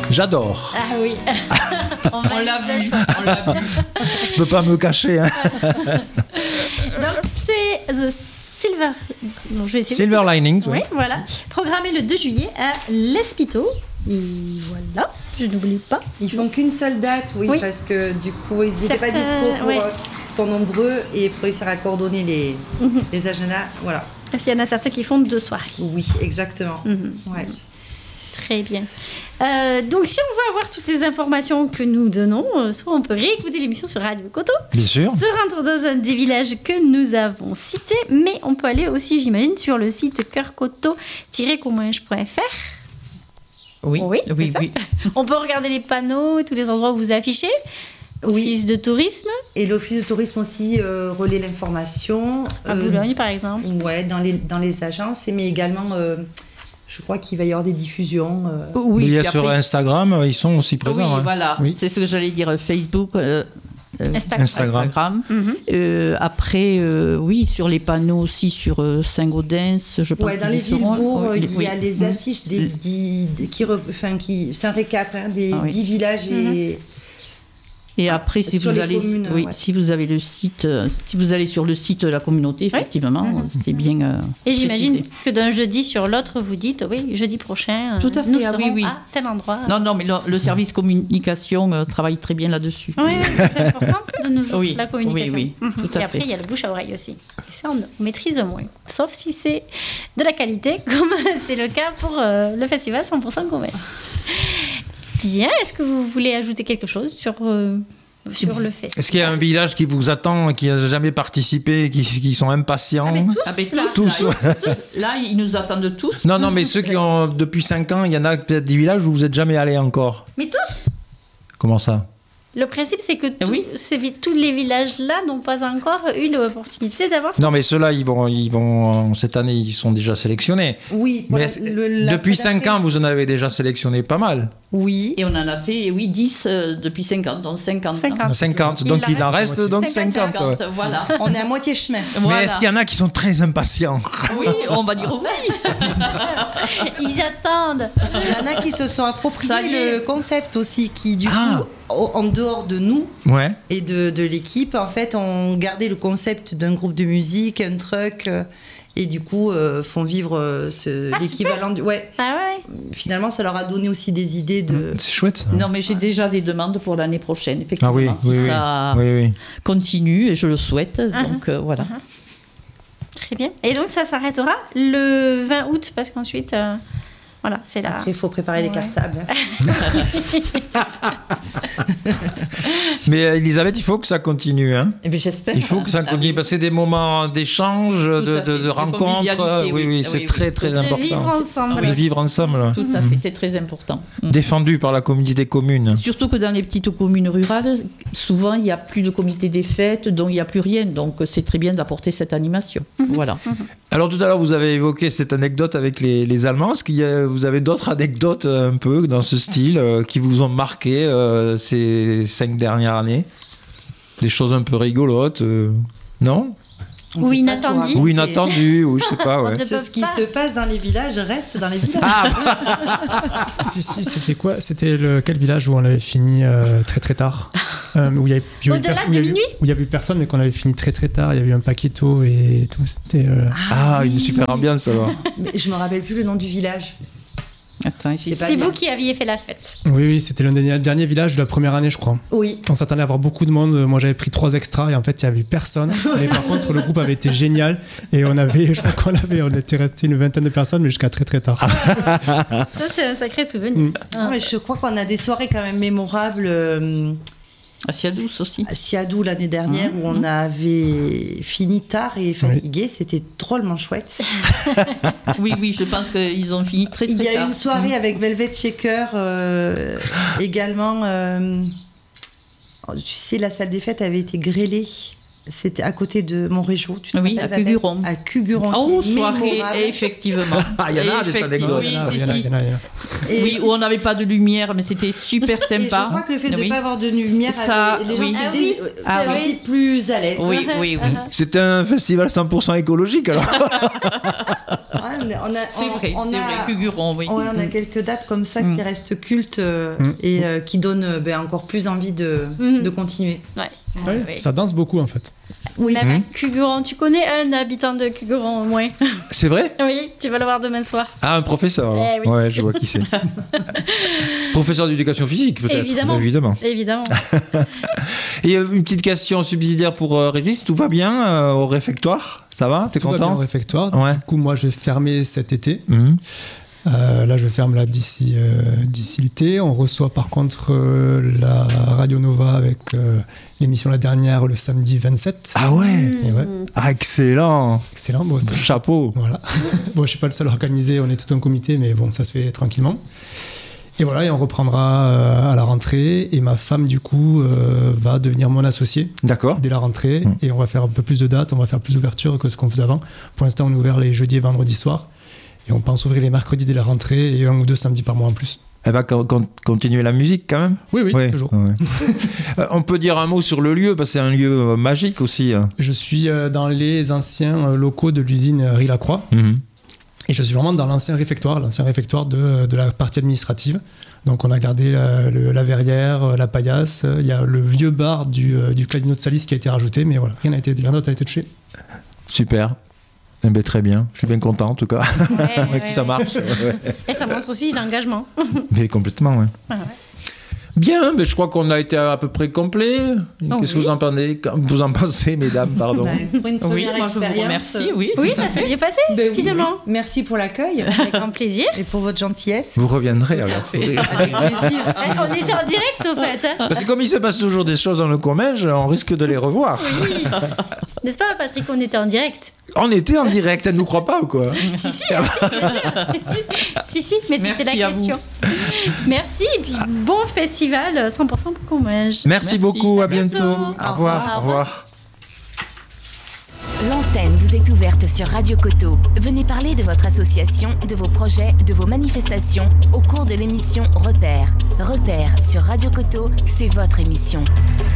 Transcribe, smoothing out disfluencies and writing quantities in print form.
J'adore. Ah oui. On l'a vu. Je peux pas me cacher. Hein. Donc c'est The Silver... Non, je vais essayer Silver Linings. Oui, voilà. Programmé le 2 juillet à l'Espito. Et voilà, je n'oublie pas. Ils font qu'une seule date, oui. Parce que du coup, ils n'étaient pas dispo pour... Ils sont nombreux et il faut réussir à coordonner les agendas. Voilà. Parce qu'il y en a certains qui font 2 soirées. Oui, exactement. Ouais. Très bien. Donc, si on veut avoir toutes les informations que nous donnons, soit on peut réécouter l'émission sur Radio Coteau. Bien sûr. Se rendre dans un des villages que nous avons cités. Mais on peut aller aussi, j'imagine, sur le site coeurcoteau-comminges.fr. Oui. On peut regarder les panneaux, tous les endroits où vous affichez. Office de tourisme. Et l'office de tourisme aussi relaie l'information. À Boulogne, par exemple. Ouais, dans les agences, mais également... je crois qu'il va y avoir des diffusions. Oui, il y a sur Instagram, ils sont aussi présents. Oui, hein. voilà. Oui. C'est ce que j'allais dire. Facebook, Instagram. Après, oui, sur les panneaux aussi, sur Saint-Gaudens, je pense. Ouais, dans les villes-bourgs, il y a des affiches c'est un récap des 10 villages Et après, si vous allez, si vous avez le site, si vous allez sur le site de la communauté, effectivement, c'est bien. Et j'imagine que d'un jeudi sur l'autre, vous dites, jeudi prochain, tout à fait, nous serons à tel endroit. Non, mais le service communication travaille très bien là-dessus. Oui, c'est important de nos jours, la communication. Oui, tout à Et après, il y a le bouche à oreille aussi. Et ça, on maîtrise moins. Sauf si c'est de la qualité, comme c'est le cas pour le festival 100% commerce. Bien, est-ce que vous voulez ajouter quelque chose sur le fait? Est-ce qu'il y a un village qui vous attend, qui n'a jamais participé, qui sont impatients? Tous. Là, ils nous attendent tous. Non, mais ceux qui ont depuis 5 ans, il y en a peut-être des villages où vous n'êtes jamais allés encore. Mais tous? Comment ça? Le principe, c'est que tous les villages-là n'ont pas encore eu l'opportunité d'avoir ça. Non, mais ceux-là, ils vont cette année, ils sont déjà sélectionnés. Oui. Mais depuis 5 ans, vous en avez déjà sélectionné pas mal. Oui. Et on en a fait, 10 depuis 5 ans, donc 50. 50. Donc il en reste donc 50. Voilà. On est à moitié chemin. Mais est-ce qu'il y en a qui sont très impatients? Oui, on va dire oui. Ils attendent. Il y en a qui se sont appropriés le concept aussi, qui du coup, en dehors de nous et de l'équipe, en fait, ont gardé le concept d'un groupe de musique, un truck, et du coup font vivre l'équivalent du... Finalement, ça leur a donné aussi des idées de... C'est chouette, ça. Non, mais j'ai déjà des demandes pour l'année prochaine, effectivement. Ça continue, et je le souhaite, donc voilà. Très bien. Et donc, ça s'arrêtera le 20 août, parce qu'ensuite... Voilà, c'est là. Après, il faut préparer les cartables. Mais Elisabeth, il faut que ça continue. Hein. J'espère. Il faut que ça continue, parce que c'est des moments d'échange, de rencontres. Oui, c'est très, très important. De vivre ensemble. Tout à fait, c'est très important. Défendu par la communauté commune. Surtout que dans les petites communes rurales, souvent, il n'y a plus de comité des fêtes, donc il n'y a plus rien. Donc, c'est très bien d'apporter cette animation. Voilà. Alors, tout à l'heure, vous avez évoqué cette anecdote avec les Allemands. Est-ce qu'il y a... Vous avez d'autres anecdotes un peu dans ce style qui vous ont marqué ces 5 dernières années? Des choses un peu rigolotes, non? Ou inattendues. Ou inattendues, ou je sais pas. Ouais. Ce qui se passe dans les villages reste dans les villages. Si, c'était quoi? C'était quel village où on avait fini très très tard? Où il y avait personne, mais qu'on avait fini très très tard. Il y avait eu un paquetto et tout. C'était une super ambiance alors. Mais je me rappelle plus le nom du village. Attends, c'est vous qui aviez fait la fête. Oui, c'était le dernier village de la première année, je crois. Oui. On s'attendait à avoir beaucoup de monde. Moi, j'avais pris 3 extras et en fait, il n'y avait plus personne. Et par contre, le groupe avait été génial. Et on était resté une vingtaine de personnes, mais jusqu'à très très tard. Ça, c'est un sacré souvenir. Mais je crois qu'on a des soirées quand même mémorables. À Siadou aussi. À Siadou l'année dernière, où on avait fini tard et fatigué. C'était drôlement chouette. Oui, je pense qu'ils ont fini très très tard. Il y a eu une soirée avec Velvet Shaker également. Tu sais, la salle des fêtes avait été grêlée. C'était à côté de Montrégeau. Oui, à Cuguron. À Cuguron. Oh, soirée, effectivement. Il y en a des anecdotes. Oui, où on n'avait pas de lumière, mais c'était super sympa. Et je crois que le fait de ne pas avoir de lumière, les gens s'étaient plus à l'aise. Oui. C'était un festival 100% écologique alors. C'est vrai, Cugueron, oui. On a quelques dates comme ça qui restent cultes et qui donnent encore plus envie de continuer. Ouais. Ça danse beaucoup en fait. Oui. Même Cugueron, tu connais un habitant de Cugueron au moins. C'est vrai ? Oui, tu vas le voir demain soir. Ah, un professeur. Oui. Ouais, je vois qui c'est. Professeur d'éducation physique peut-être. Évidemment. Et une petite question subsidiaire pour Régis, tout va bien au réfectoire ? Ça va ? T'es content ? Tout va bien au réfectoire. Ouais. Du coup, moi je vais fermer cet été. Là, je ferme d'ici l'été. On reçoit par contre la Radio Nova avec l'émission La Dernière le samedi 27. Ah ouais, Ah, excellent. Bon, chapeau. Voilà. Bon, je suis pas le seul à organiser, on est tout un comité, mais bon, ça se fait tranquillement. Et voilà, et on reprendra à la rentrée. Et ma femme, du coup, va devenir mon associée. D'accord. Dès la rentrée. Et on va faire un peu plus de dates, on va faire plus d'ouverture que ce qu'on faisait avant. Pour l'instant, on est ouvert les jeudis et vendredis soirs. Et on pense ouvrir les mercredis dès la rentrée et 1 ou 2 samedis par mois en plus. Elle va continuer la musique quand même ? Oui, toujours. Ouais. On peut dire un mot sur le lieu, parce que c'est un lieu magique aussi. Je suis dans les anciens locaux de l'usine Rilacroix. Et je suis vraiment dans l'ancien réfectoire de la partie administrative. Donc on a gardé la verrière, la paillasse. Il y a le vieux bar du casino de Salis qui a été rajouté, mais voilà, rien d'autre n'a été touché. Super. Eh bien, très bien, je suis bien content en tout cas, si ça marche. Et ça montre aussi l'engagement. Mais complètement, oui. Bien, mais je crois qu'on a été à peu près complet. Qu'est-ce que vous en pensez, mesdames, pardon. Pour une première moi je vous remercie. Oui, ça s'est bien passé, finalement. Oui. Merci pour l'accueil. Avec grand plaisir. Et pour votre gentillesse. Vous reviendrez alors. Avec plaisir. On était en direct, au fait. Parce que comme il se passe toujours des choses dans le Comminges, on risque de les revoir. Oui. N'est-ce pas, Patrick, on était en direct ? On était en direct, elle ne nous croit pas ou quoi ? Si, bien sûr. Si, mais c'était la question. Merci, et puis bon festival 100% pour Comminges. Merci beaucoup, à bientôt. Au revoir. L'antenne vous est ouverte sur Radio Coteau. Venez parler de votre association, de vos projets, de vos manifestations au cours de l'émission Repère. Repère sur Radio Coteau, c'est votre émission.